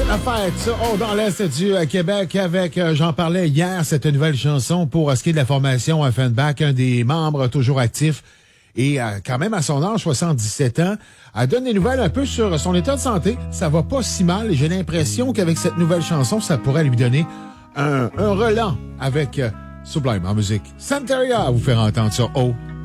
la fête, dans l'Est du Québec avec, j'en parlais hier, cette nouvelle chanson pour ce qui est de la formation Offenbach, un des membres toujours actifs et quand même à son âge, 77 ans, elle donne des nouvelles un peu sur son état de santé. Ça va pas si mal et j'ai l'impression qu'avec cette nouvelle chanson, ça pourrait lui donner un relan avec Sublime en musique. Santeria à vous faire entendre ça.